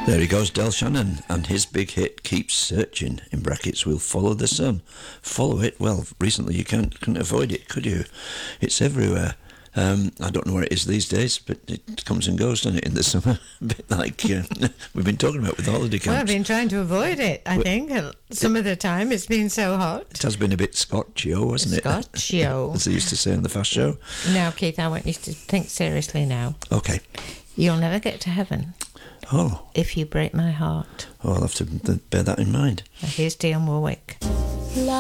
There he goes, Del Shannon, and his big hit, Keep Searching, in brackets, We'll Follow the Sun. Follow it? Well, recently you couldn't avoid it, could you? It's everywhere. I don't know where it is these days, but it comes and goes, doesn't it, in the summer? A bit like we've been talking about with holiday camps. Well, I've been trying to avoid it, I think. Some of the time it's been so hot. It has been a bit Scotchio, hasn't it? Scotchio. As they used to say on the Fast Show. Now, Keith, I want you to think seriously now. Okay. You'll never get to heaven. Oh. If you break my heart. Oh, I'll have to bear that in mind. Now, here's Dionne Warwick.